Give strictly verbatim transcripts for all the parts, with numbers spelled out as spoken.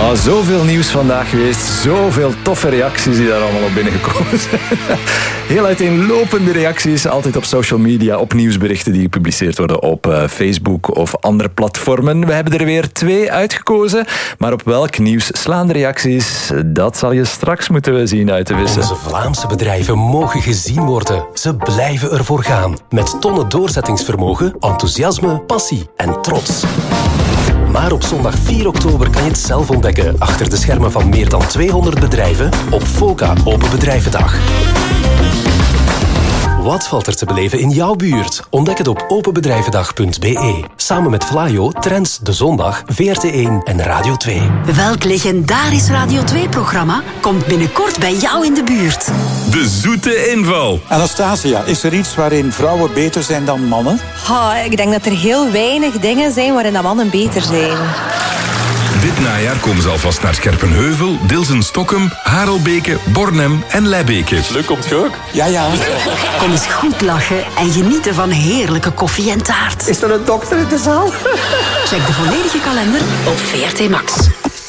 Oh, zoveel nieuws vandaag geweest. Zoveel toffe reacties die daar allemaal op binnengekomen zijn. Heel uiteenlopende reacties. Altijd op social media. Op nieuwsberichten die gepubliceerd worden op uh, Facebook of andere platformen. We hebben er weer twee uitgekozen. Maar op welk nieuws slaan de reacties? Dat zal je straks moeten zien uit te wissen. Onze Vlaamse bedrijven mogen gezien worden. Ze blijven ervoor gaan. Met tonnen doorzettingsvermogen, enthousiasme, passie en trots. Maar op zondag vier oktober kan je het zelf ontdekken achter de schermen van meer dan tweehonderd bedrijven op FOCA Open Bedrijvendag. Wat valt er te beleven in jouw buurt? Ontdek het op openbedrijvendag punt b e. Samen met Vlaio, Trends, De Zondag, V R T één en Radio twee. Welk legendarisch Radio twee-programma komt binnenkort bij jou in de buurt? De zoete inval. Anastasia, is er iets waarin vrouwen beter zijn dan mannen? Oh, ik denk dat er heel weinig dingen zijn waarin dat mannen beter zijn. Dit najaar komen ze alvast naar Scherpenheuvel, Dilsen-Stokkum, Harelbeke, Bornem en Leibeke. Leuk, komt je ook? Ja, ja. Kom eens goed lachen en genieten van heerlijke koffie en taart. Is er een dokter in de zaal? Check de volledige kalender op V R T Max.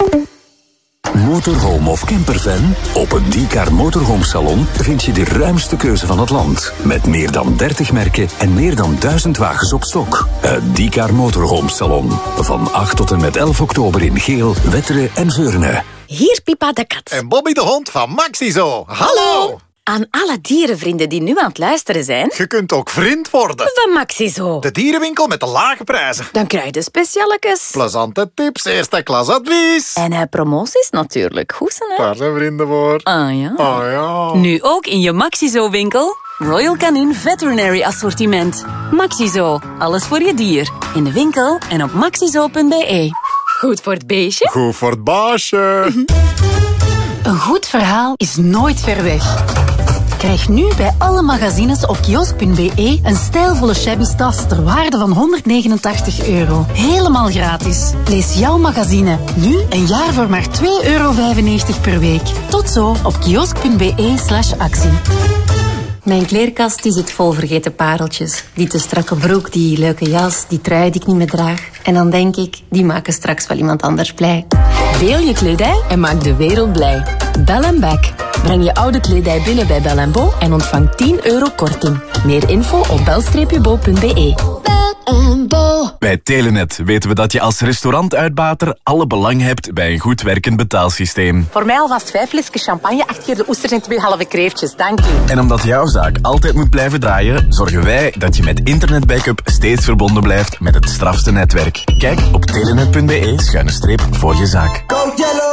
Motorhome of campervan? Op het D-Car Motorhome Salon vind je de ruimste keuze van het land. Met meer dan dertig merken en meer dan duizend wagens op stok. Het D-Car Motorhome Salon. Van acht tot en met elf oktober in Geel, Wetteren en Veurne. Hier Pipa de kat. En Bobby de hond van Maxizo. Hallo! Aan alle dierenvrienden die nu aan het luisteren zijn... Je kunt ook vriend worden. Van Maxizo. De dierenwinkel met de lage prijzen. Dan krijg je de specialekes. Plezante tips, eerste klas advies. En uh, promoties natuurlijk. Goed, hè? Daar zijn vrienden voor. Ah ja. Ah ja. Nu ook in je Maxizo-winkel. Royal Canin Veterinary Assortiment. Maxizo. Alles voor je dier. In de winkel en op maxizo punt b e. Goed voor het beestje. Goed voor het baasje. Mm-hmm. Een goed verhaal is nooit ver weg. Krijg nu bij alle magazines op kiosk punt b e een stijlvolle shabby tas ter waarde van honderdnegenentachtig euro. Helemaal gratis. Lees jouw magazine nu een jaar voor maar twee euro vijfennegentig per week. Tot zo op kiosk punt b e slash actie. Mijn kleerkast die zit vol vergeten pareltjes. Die te strakke broek, die leuke jas, die trui die ik niet meer draag. En dan denk ik, die maken straks wel iemand anders blij. Deel je kledij en maak de wereld blij. Bell and Back. Breng je oude kledij binnen bij Bell and Bo en ontvang tien euro korting. Meer info op bel bo punt b e. Bij Telenet weten we dat je als restaurantuitbater alle belang hebt bij een goed werkend betaalsysteem. Voor mij alvast vijf flesjes champagne, acht keer de oesters en twee halve kreeftjes. Dank u. En omdat jouw zaak altijd moet blijven draaien, zorgen wij dat je met internetbackup steeds verbonden blijft met het strafste netwerk. Kijk op telenet punt b e schuine streep voor je zaak.